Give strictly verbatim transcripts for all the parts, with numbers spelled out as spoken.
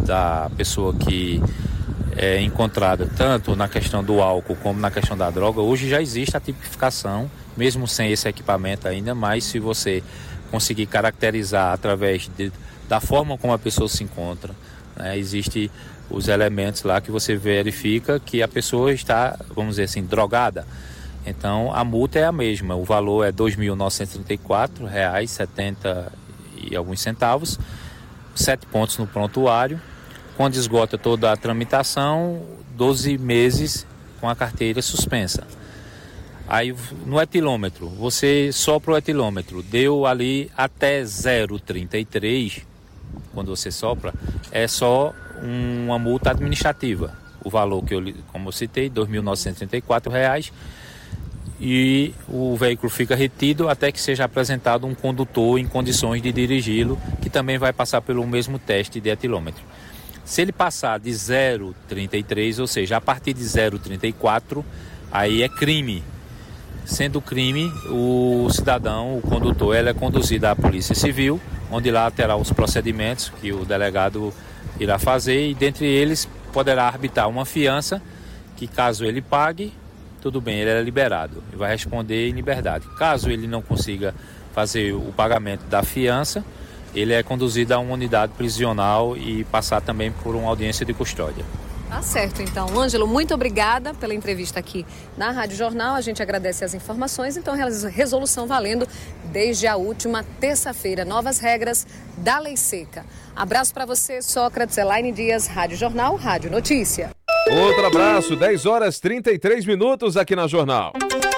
da pessoa que é encontrada tanto na questão do álcool como na questão da droga, hoje já existe a tipificação, mesmo sem esse equipamento ainda, mas se você conseguir caracterizar através de, da forma como a pessoa se encontra, né, existe os elementos lá que você verifica que a pessoa está, vamos dizer assim, drogada. Então a multa é a mesma, o valor é dois mil novecentos e trinta e quatro reais e setenta e alguns centavos, sete pontos no prontuário. Quando esgota toda a tramitação, doze meses com a carteira suspensa. Aí no etilômetro, você sopra o etilômetro, deu ali até zero vírgula trinta e três, quando você sopra, é só uma multa administrativa. O valor que eu, como eu citei, dois mil novecentos e trinta e quatro reais, e o veículo fica retido até que seja apresentado um condutor em condições de dirigi-lo, que também vai passar pelo mesmo teste de etilômetro. Se ele passar de zero vírgula trinta e três, ou seja, a partir de zero vírgula trinta e quatro, aí é crime. Sendo crime, o cidadão, o condutor, ele é conduzido à Polícia Civil, onde lá terá os procedimentos que o delegado irá fazer, e dentre eles poderá arbitrar uma fiança, que caso ele pague, tudo bem, ele é liberado e vai responder em liberdade. Caso ele não consiga fazer o pagamento da fiança, ele é conduzido a uma unidade prisional e passar também por uma audiência de custódia. Tá certo, então. Ângelo, muito obrigada pela entrevista aqui na Rádio Jornal. A gente agradece as informações. Então, resolução valendo desde a última terça-feira. Novas regras da Lei Seca. Abraço para você, Sócrates, Elaine Dias, Rádio Jornal, Rádio Notícia. Outro abraço, dez horas e trinta e três minutos aqui na Jornal.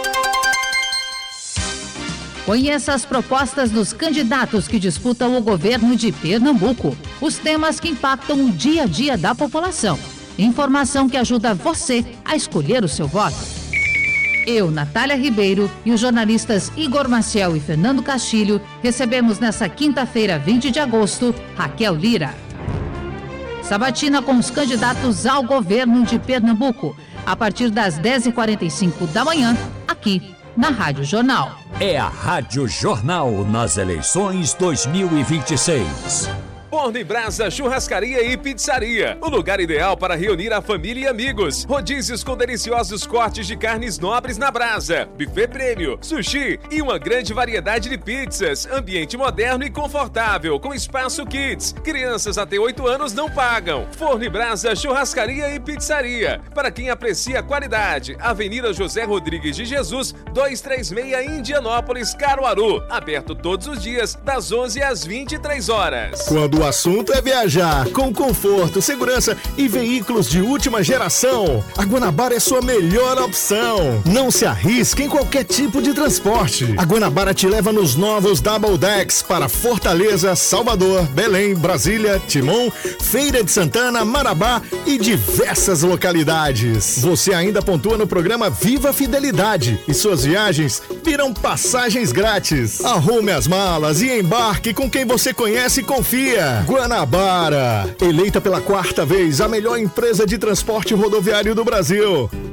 Conheça as propostas dos candidatos que disputam o governo de Pernambuco. Os temas que impactam o dia a dia da população. Informação que ajuda você a escolher o seu voto. Eu, Natália Ribeiro, e os jornalistas Igor Maciel e Fernando Castilho recebemos nesta quinta-feira, vinte de agosto, Raquel Lira. Sabatina com os candidatos ao governo de Pernambuco, a partir das dez e quarenta e cinco da manhã, aqui na Rádio Jornal. É a Rádio Jornal nas eleições dois mil e vinte e seis. Forno e Brasa, Churrascaria e Pizzaria. O lugar ideal para reunir a família e amigos. Rodízios com deliciosos cortes de carnes nobres na brasa. Buffet prêmio, sushi e uma grande variedade de pizzas. Ambiente moderno e confortável, com espaço kids. Crianças até oito anos não pagam. Forno e Brasa, Churrascaria e Pizzaria. Para quem aprecia a qualidade. Avenida José Rodrigues de Jesus, duzentos e trinta e seis, Indianópolis, Caruaru. Aberto todos os dias, das onze às vinte e três horas. Quando o assunto é viajar com conforto, segurança e veículos de última geração, a Guanabara é sua melhor opção. Não se arrisque em qualquer tipo de transporte. A Guanabara te leva nos novos Double Decks para Fortaleza, Salvador, Belém, Brasília, Timon, Feira de Santana, Marabá e diversas localidades. Você ainda pontua no programa Viva Fidelidade e suas viagens viram passagens grátis. Arrume as malas e embarque com quem você conhece e confia. Guanabara, eleita pela quarta vez a melhor empresa de transporte rodoviário do Brasil.